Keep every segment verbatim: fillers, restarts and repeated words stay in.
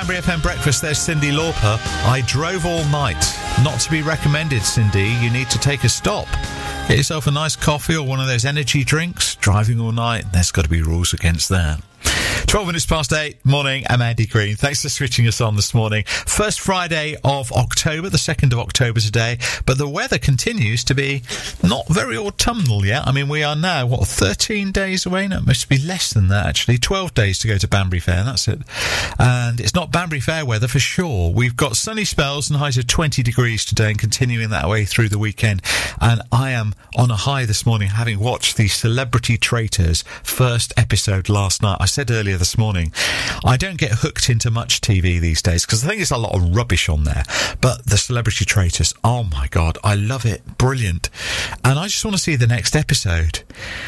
Banbury F M Breakfast, there's Cyndi Lauper. I drove all night. Not to be recommended, Cyndi. You need to take a stop. Get yourself a nice coffee or one of those energy drinks. Driving all night, there's got to be rules against that. twelve minutes past eight. Morning, I'm Andy Green. Thanks for switching us on this morning. First Friday of October, the second of October today, but the weather continues to be not very autumnal yet. I mean, we are now, what, thirteen days away? No, it must be less than that, actually. twelve days to go to Banbury Fair, that's it. And it's not Banbury Fair weather for sure. We've got sunny spells and highs of twenty degrees today and continuing that way through the weekend. And I am on a high this morning, having watched the Celebrity Traitors first episode last night. I said earlier this morning, I don't get hooked into much T V these days because I think there's a lot of rubbish on there. But the Celebrity Traitors, oh my God, I love it. Brilliant. And I just want to see the next episode.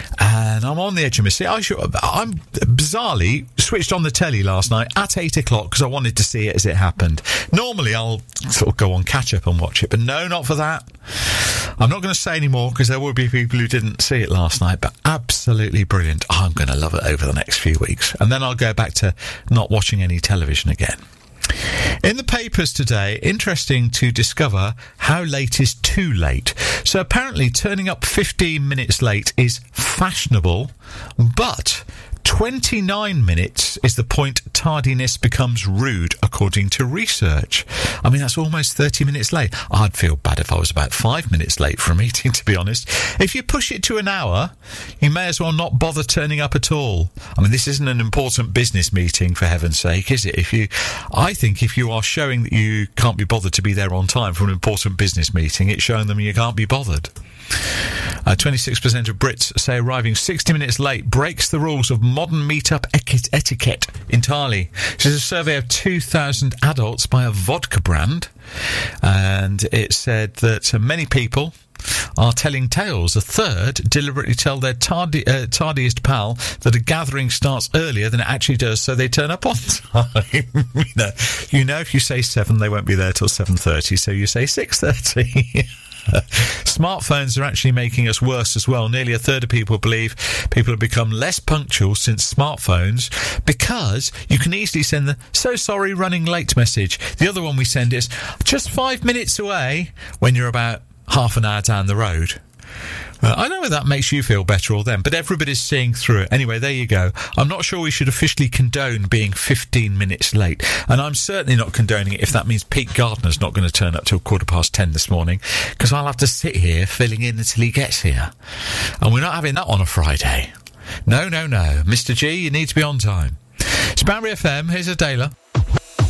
And I'm on the edge of my seat. I should, I'm bizarrely switched on the telly last night at eight o'clock because I wanted to see it as it happened. Normally I'll sort of go on catch up and watch it, but no, not for that. I'm not going to say any more because there will be people who didn't see it last night, but absolutely brilliant. Oh, I'm going to love it over the next few weeks. And then I'll go back to not watching any television again. In the papers today, interesting to discover how late is too late. So apparently turning up fifteen minutes late is fashionable, but twenty-nine minutes is the point tardiness becomes rude, according to research. I mean, that's almost thirty minutes late. I'd feel bad if I was about five minutes late for a meeting, to be honest. If you push it to an hour, you may as well not bother turning up at all. I mean, this isn't an important business meeting, for heaven's sake, is it? If you, I think if you are showing that you can't be bothered to be there on time for an important business meeting, it's showing them you can't be bothered. Uh, twenty-six percent of Brits say arriving sixty minutes late breaks the rules of modern meet-up etiquette entirely. This is a survey of two thousand adults by a vodka brand, and it said that uh, many people are telling tales. A third deliberately tell their tardy, uh, tardiest pal that a gathering starts earlier than it actually does, so they turn up on time. you know, you know, if you say seven, they won't be there till seven thirty, so you say six thirty. Smartphones are actually making us worse as well. Nearly a third of people believe people have become less punctual since smartphones because you can easily send the "so sorry running late" message. The other one we send is just five minutes away when you're about half an hour down the road. Uh, I don't know if that makes you feel better or them, but everybody's seeing through it. Anyway, there you go. I'm not sure we should officially condone being fifteen minutes late, and I'm certainly not condoning it if that means Pete Gardner's not going to turn up till quarter past ten this morning, because I'll have to sit here filling in until he gets here. And we're not having that on a Friday. No, no, no. Mister G, you need to be on time. It's Banbury F M. Here's Adela.